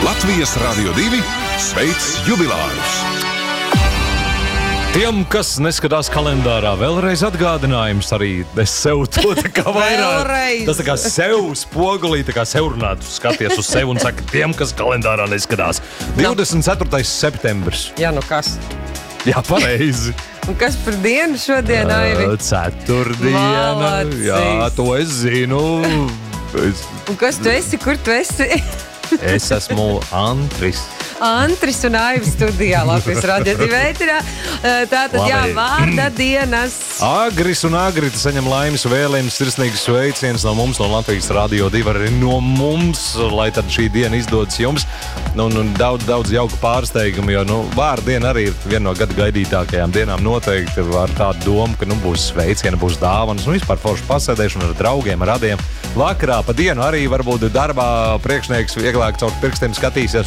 Latvijas Radio 2 sveic jubilārus! Tiem, kas neskatās kalendārā, vēlreiz atgādinājums arī es sev to tā kā vairāk. Tas tā kā sev spogulī, tā kā sev runāt, skaties uz sevi un saka, tiem, kas kalendārā neskatās. 24. septembris. Jā, nu kas? Jā, pareizi. Un kas par dienu šodien, Aivi? Ceturtdiena. Malacis. Jā, to es zinu. Un kas tu esi? Kur tu esi? Es esmu Antris. Antris un Aivis studijā Latvijas Radio 2 ēterā. Tātad, jā, vārda dienas. Agris un Agrita saņem laimes vēlējumus, sirsnīgs sveiciens no mums, no Latvijas Radio 2, arī no mums, lai tad šī diena izdodas jums. Un daudz jauku pārsteigumu, jo vārda diena arī ir viena no gada gaidītākajām dienām noteikti ar tādu domu, ka būs sveicieni, būs dāvanas un vispār foršu pasēdēšana ar draugiem, ar radiem. Vakarā pa dienu arī varbūt darbā priekšnieks vieglāk caur pirkstiem skatīsies